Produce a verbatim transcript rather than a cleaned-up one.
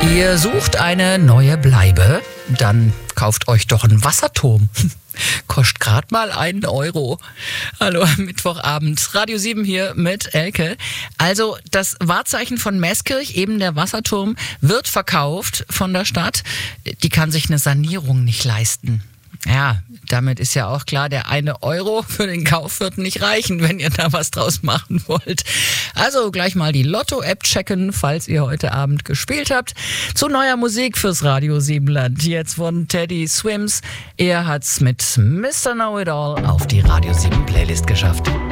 Ihr sucht eine neue Bleibe? Dann kauft euch doch einen Wasserturm. Kostet gerade mal einen Euro. Hallo, Mittwochabend. Radio sieben hier mit Elke. Also das Wahrzeichen von Meßkirch, eben der Wasserturm, wird verkauft von der Stadt. Die kann sich eine Sanierung nicht leisten. Ja, damit ist ja auch klar, der eine Euro für den Kauf wird nicht reichen, wenn ihr da was draus machen wollt. Also gleich mal die Lotto-App checken, falls ihr heute Abend gespielt habt. Zu neuer Musik fürs Radio Siebenland. Jetzt von Teddy Swims. Er hat's mit Mister Know-It-All auf die Radio sieben Playlist geschafft.